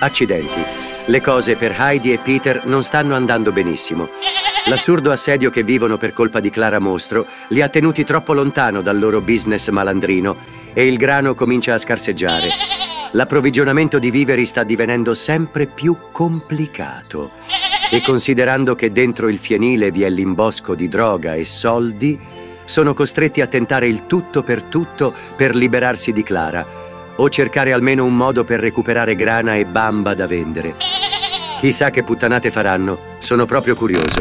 Accidenti. Le cose per Heidi e Peter non stanno andando benissimo. L'assurdo assedio che vivono per colpa di Clara Mostro li ha tenuti troppo lontano dal loro business malandrino e il grano comincia a scarseggiare. L'approvvigionamento di viveri sta divenendo sempre più complicato e considerando che dentro il fienile vi è l'imbosco di droga e soldi, sono costretti a tentare il tutto per liberarsi di Clara o cercare almeno un modo per recuperare grana e bamba da vendere. Chissà che puttanate faranno, sono proprio curioso.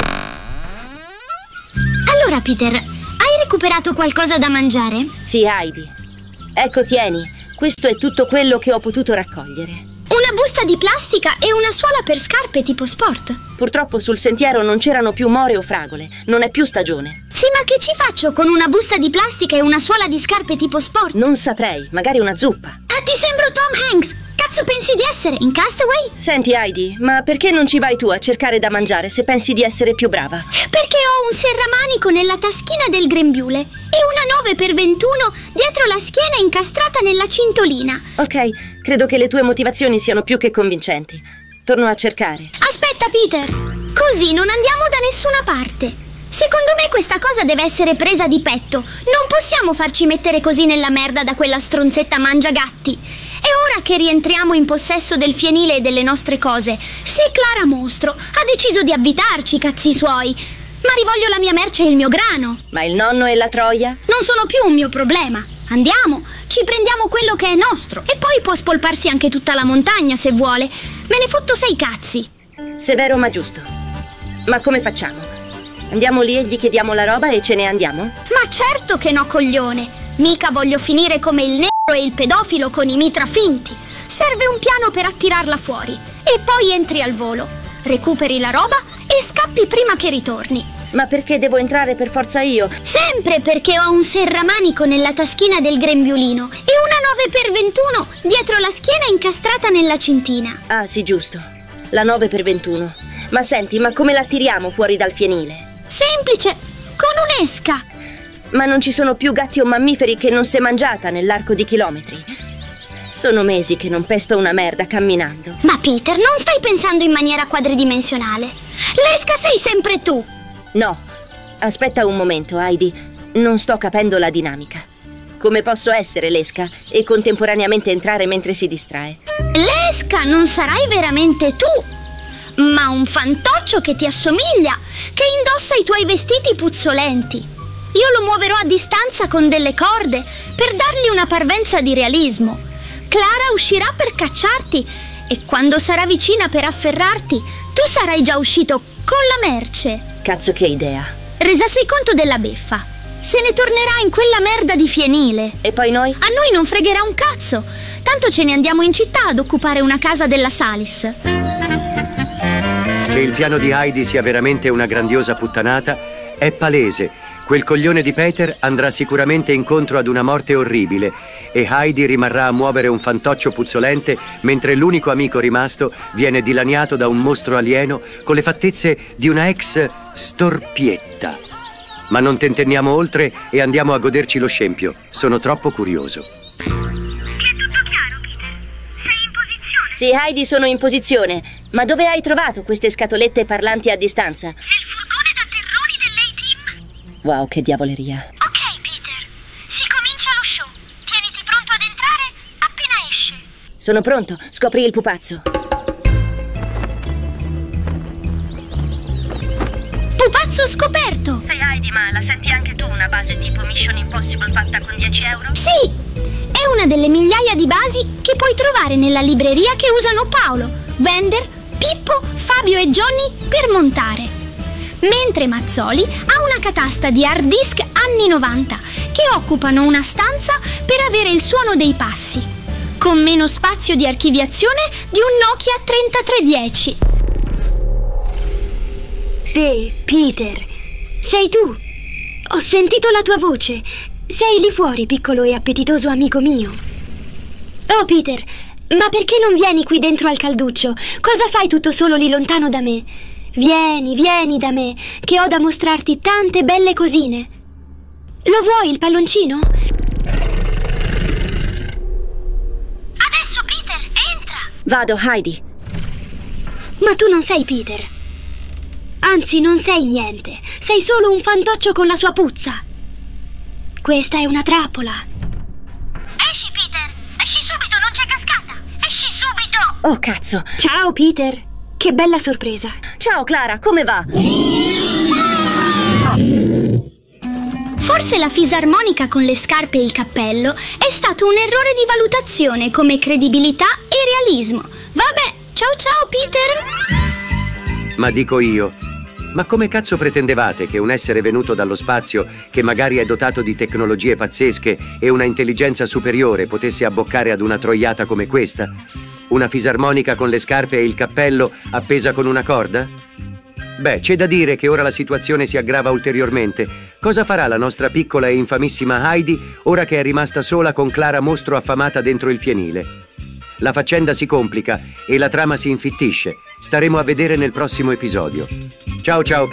Allora, Peter, hai recuperato qualcosa da mangiare? Sì, Heidi. Ecco, tieni. Questo è tutto quello che ho potuto raccogliere. Una busta di plastica e una suola per scarpe tipo sport. Purtroppo sul sentiero non c'erano più more o fragole. Non è più stagione. Sì, ma che ci faccio con una busta di plastica e una suola di scarpe tipo sport? Non saprei, magari una zuppa. Ah, ti sembro Tom Hanks! Cazzo pensi di essere, in Castaway? Senti, Heidi, ma perché non ci vai tu a cercare da mangiare se pensi di essere più brava? Perché ho un serramanico nella taschina del grembiule e una 9x21 dietro la schiena incastrata nella cintolina. Ok, credo che le tue motivazioni siano più che convincenti. Torno a cercare. Aspetta, Peter! Così non andiamo da nessuna parte. Secondo me questa cosa deve essere presa di petto. Non possiamo farci mettere così nella merda da quella stronzetta mangiagatti. E ora che rientriamo in possesso del fienile e delle nostre cose, se Clara Mostro ha deciso di avvitarci, cazzi suoi, ma rivoglio la mia merce e il mio grano. Ma il nonno e la troia? Non sono più un mio problema. Andiamo, ci prendiamo quello che è nostro. E poi può spolparsi anche tutta la montagna se vuole. Me ne fotto 6 cazzi. Severo ma giusto. Ma come facciamo? Andiamo lì e gli chiediamo la roba e ce ne andiamo? Ma certo che no, coglione. Mica voglio finire come il nero e il pedofilo con i mitra finti. Serve un piano per attirarla fuori. E poi entri al volo, recuperi la roba e scappi prima che ritorni. Ma perché devo entrare per forza io? Sempre perché ho un serramanico nella taschina del grembiulino e una 9x21 dietro la schiena incastrata nella cintina. Ah sì, giusto. La 9x21. Ma senti, ma come la tiriamo fuori dal fienile? Semplice, con un'esca. Ma non ci sono più gatti o mammiferi che non si è mangiata nell'arco di chilometri. Sono mesi che non pesto una merda camminando. Ma Peter, non stai pensando in maniera quadridimensionale. L'esca sei sempre tu. No, aspetta un momento, Heidi. Non sto capendo la dinamica. Come posso essere l'esca e contemporaneamente entrare mentre si distrae? L'esca non sarai veramente tu, ma un fantoccio che ti assomiglia, che indossa i tuoi vestiti puzzolenti. Io lo muoverò a distanza con delle corde per dargli una parvenza di realismo. Clara uscirà per cacciarti e quando sarà vicina per afferrarti, tu sarai già uscito con la merce. Cazzo, che idea. Resasi conto della beffa. Se ne tornerà in quella merda di fienile. E poi noi? A noi non fregherà un cazzo. Tanto ce ne andiamo in città ad occupare una casa della Salis. Che il piano di Heidi sia veramente una grandiosa puttanata è palese. Quel coglione di Peter andrà sicuramente incontro ad una morte orribile e Heidi rimarrà a muovere un fantoccio puzzolente mentre l'unico amico rimasto viene dilaniato da un mostro alieno con le fattezze di una ex storpietta. Ma non tentenniamo oltre e andiamo a goderci lo scempio. Sono troppo curioso. È tutto chiaro, Peter? Sei in posizione? Sì, Heidi, sono in posizione. Ma dove hai trovato queste scatolette parlanti a distanza? Nel furgone da terroni dell'A-Team. Wow, che diavoleria. Ok, Peter. Si comincia lo show. Tieniti pronto ad entrare appena esce. Sono pronto. Scopri il pupazzo. Pupazzo scoperto! Sei Heidi, ma la senti anche tu una base tipo Mission Impossible fatta con 10 euro? Sì! È una delle migliaia di basi che puoi trovare nella libreria che usano Paolo, Wender, Pippo, Fabio e Johnny per montare. Mentre Mazzoli ha una catasta di hard disk anni 90 che occupano una stanza per avere il suono dei passi, con meno spazio di archiviazione di un Nokia 3310. Sì, Peter, sei tu. Ho sentito la tua voce. Sei lì fuori, piccolo e appetitoso amico mio. Oh, Peter, ma perché non vieni qui dentro al calduccio? Cosa fai tutto solo lì lontano da me? Vieni, vieni da me, che ho da mostrarti tante belle cosine. Lo vuoi il palloncino? Adesso, Peter, entra! Vado, Heidi. Ma tu non sei Peter. Anzi, non sei niente. Sei solo un fantoccio con la sua puzza. Questa è una trappola. Esci, Peter! Esci subito, non c'è cascata! Esci subito! Oh, cazzo! Ciao, Peter. Che bella sorpresa. Ciao, Clara, come va? Forse la fisarmonica con le scarpe e il cappello è stato un errore di valutazione come credibilità e realismo. Vabbè, ciao ciao, Peter! Ma dico io, ma come cazzo pretendevate che un essere venuto dallo spazio, che magari è dotato di tecnologie pazzesche e una intelligenza superiore, potesse abboccare ad una troiata come questa? Una fisarmonica con le scarpe e il cappello appesa con una corda? Beh, c'è da dire che ora la situazione si aggrava ulteriormente. Cosa farà la nostra piccola e infamissima Heidi ora che è rimasta sola con Clara mostro affamata dentro il fienile? La faccenda si complica e la trama si infittisce. Staremo a vedere nel prossimo episodio. Ciao ciao.